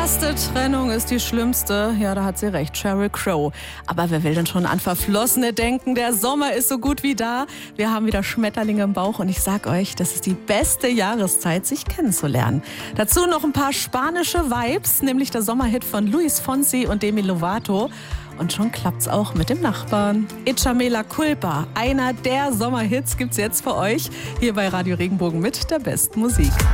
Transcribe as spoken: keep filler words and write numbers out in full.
erste Trennung ist die schlimmste. Ja, da hat sie recht, Sheryl Crow. Aber wer will denn schon an Verflossene denken? Der Sommer ist so gut wie da. Wir haben wieder Schmetterlinge im Bauch und ich sag euch, das ist die beste Jahreszeit, sich kennenzulernen. Dazu noch ein paar spanische Vibes, nämlich der Sommerhit von Luis Fonsi und Demi Lovato. Und schon klappt's auch mit dem Nachbarn. Échame la culpa, einer der Sommerhits gibt's jetzt für euch hier bei Radio Regenbogen mit der besten Musik.